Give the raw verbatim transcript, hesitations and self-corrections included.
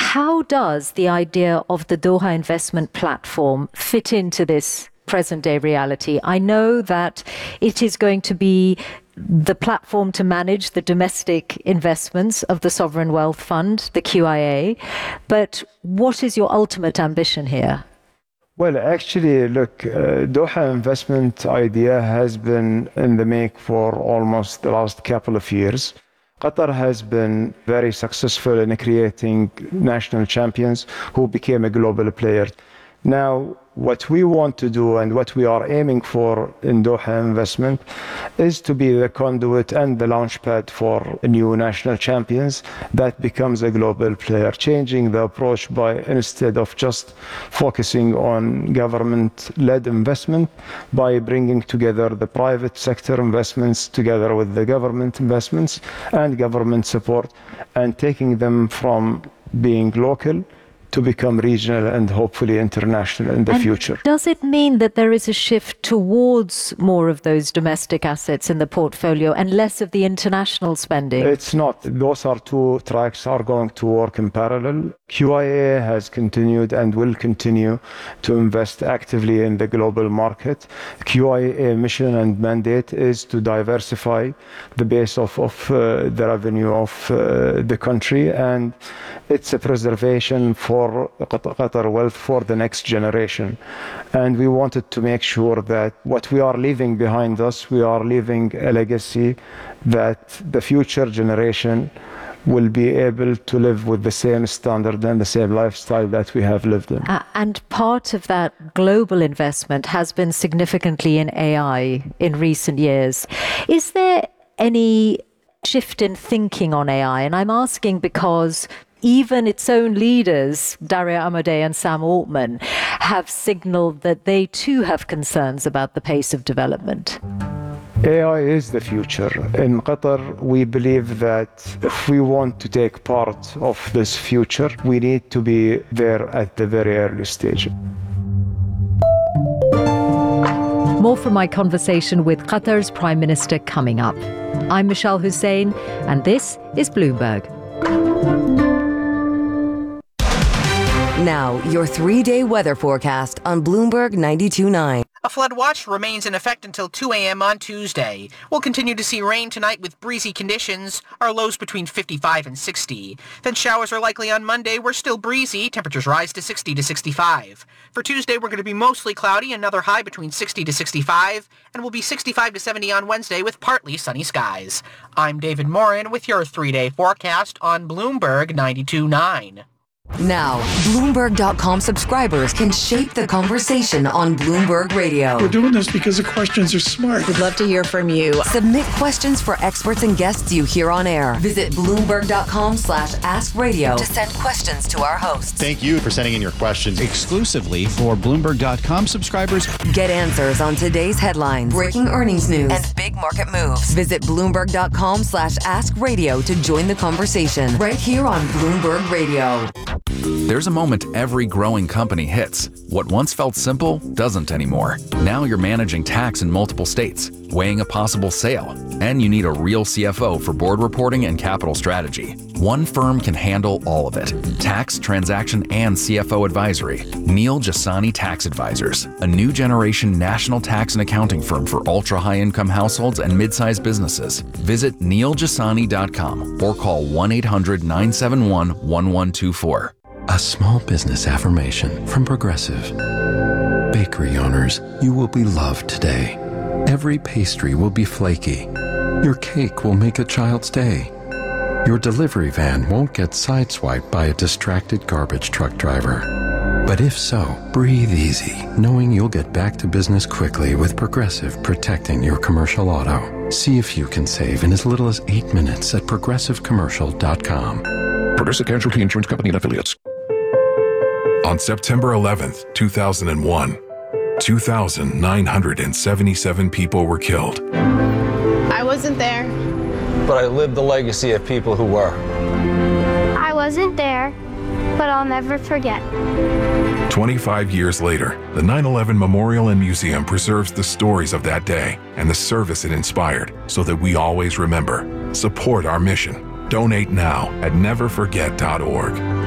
how does the idea of the Doha Investment Platform fit into this present-day reality? I know that it is going to be the platform to manage the domestic investments of the Sovereign Wealth Fund, the Q I A, but what is your ultimate ambition here? Well, actually, look, uh, Doha investment idea has been in the make for almost the last couple of years. Qatar has been very successful in creating national champions who became a global player. Now, what we want to do and what we are aiming for in Doha Investment is to be the conduit and the launchpad for new national champions that becomes a global player, changing the approach by instead of just focusing on government-led investment, by bringing together the private sector investments together with the government investments and government support, and taking them from being local to become regional and hopefully international in the and future. Does it mean that there is a shift towards more of those domestic assets in the portfolio and less of the international spending? It's not. Those are two tracks are going to work in parallel. Q I A has continued and will continue to invest actively in the global market. Q I A mission and mandate is to diversify the base of, of uh, the revenue of uh, the country, and it's a preservation for for Qatar wealth for the next generation. And we wanted to make sure that what we are leaving behind us, we are leaving a legacy that the future generation will be able to live with the same standard and the same lifestyle that we have lived in. Uh, and part of that global investment has been significantly in A I in recent years. Is there any shift in thinking on A I? And I'm asking because even its own leaders, Daria Amadei and Sam Altman, have signaled that they too have concerns about the pace of development. A I is the future. In Qatar, we believe that if we want to take part of this future, we need to be there at the very early stage. More from my conversation with Qatar's Prime Minister coming up. I'm Michelle Hussein, and this is Bloomberg. Now, your three-day weather forecast on Bloomberg ninety-two point nine. A flood watch remains in effect until two a.m. on Tuesday. We'll continue to see rain tonight with breezy conditions, our lows between fifty-five and sixty. Then showers are likely on Monday. We're still breezy. Temperatures rise to sixty to sixty-five. For Tuesday, we're going to be mostly cloudy, another high between sixty to sixty-five, and we'll be sixty-five to seventy on Wednesday with partly sunny skies. I'm David Morin with your three-day forecast on Bloomberg ninety-two point nine. Now, Bloomberg dot com subscribers can shape the conversation on Bloomberg Radio. We're doing this because the questions are smart. We'd love to hear from you. Submit questions for experts and guests you hear on air. Visit Bloomberg dot com slash ask radio to send questions to our hosts. Thank you for sending in your questions exclusively for Bloomberg dot com subscribers. Get answers on today's headlines, breaking earnings news, and big market moves. Visit Bloomberg dot com slash ask radio to join the conversation right here on Bloomberg Radio. There's a moment every growing company hits. What once felt simple doesn't anymore. Now you're managing tax in multiple states, weighing a possible sale, and you need a real C F O for board reporting and capital strategy. One firm can handle all of it. Tax, transaction, and C F O advisory. Neil Jasani Tax Advisors, a new generation national tax and accounting firm for ultra-high income households and mid-sized businesses. Visit neil jasani dot com or call one eight hundred nine seven one one one two four. A small business affirmation from Progressive. Bakery owners, you will be loved today. Every pastry will be flaky. Your cake will make a child's day. Your delivery van won't get sideswiped by a distracted garbage truck driver. But if so, breathe easy, knowing you'll get back to business quickly with Progressive protecting your commercial auto. See if you can save in as little as eight minutes at progressive commercial dot com. Progressive Casualty Insurance Company and Affiliates. On September eleventh, two thousand one, two thousand nine hundred seventy-seven people were killed. I wasn't there. But I lived the legacy of people who were. I wasn't there, but I'll never forget. twenty-five years later, the nine eleven Memorial and Museum preserves the stories of that day and the service it inspired so that we always remember. Support our mission. Donate now at never forget dot org.